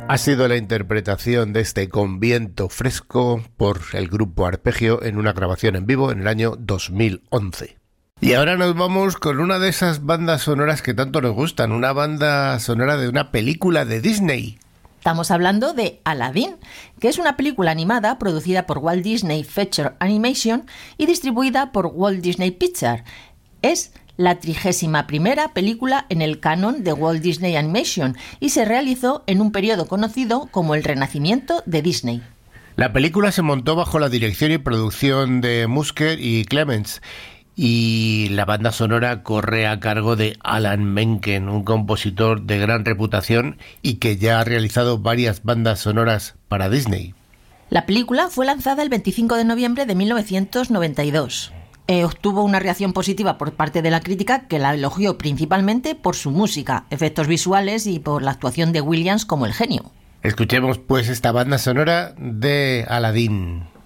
Ha sido la interpretación de este Con viento fresco por el grupo Arpegio en una grabación en vivo en el año 2011. Y ahora nos vamos con una de esas bandas sonoras que tanto nos gustan, una banda sonora de una película de Disney. Estamos hablando de Aladdin, que es una película animada producida por Walt Disney Feature Animation y distribuida por Walt Disney Pictures. Es la 31ª película en el canon de Walt Disney Animation y se realizó en un periodo conocido como el Renacimiento de Disney. La película se montó bajo la dirección y producción de Musker y Clements y la banda sonora corre a cargo de Alan Menken, un compositor de gran reputación y que ya ha realizado varias bandas sonoras para Disney. La película fue lanzada el 25 de noviembre de 1992. Obtuvo una reacción positiva por parte de la crítica, que la elogió principalmente por su música, efectos visuales y por la actuación de Williams como el genio. Escuchemos pues esta banda sonora de Aladdin.